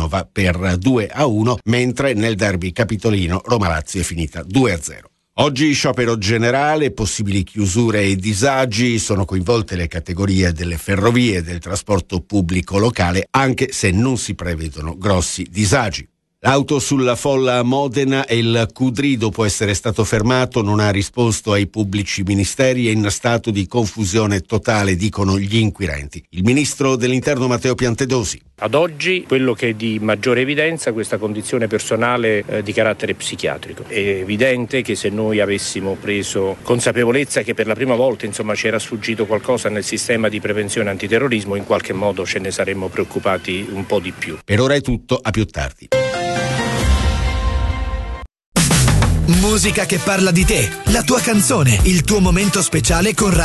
Genova per 2-1, mentre nel derby capitolino Roma-Lazio è finita 2-0. Oggi sciopero generale, possibili chiusure e disagi, sono coinvolte le categorie delle ferrovie e del trasporto pubblico locale, anche se non si prevedono grossi disagi. L'auto sulla folla a Modena e il Cudri, dopo essere stato fermato, non ha risposto ai pubblici ministeri, è in stato di confusione totale, dicono gli inquirenti. Il ministro dell'Interno Matteo Piantedosi. Ad oggi quello che è di maggiore evidenza è questa condizione personale di carattere psichiatrico. È evidente che se noi avessimo preso consapevolezza che per la prima volta ci era sfuggito qualcosa nel sistema di prevenzione antiterrorismo, in qualche modo ce ne saremmo preoccupati un po' di più. Per ora è tutto, a più tardi. Musica che parla di te, la tua canzone, il tuo momento speciale con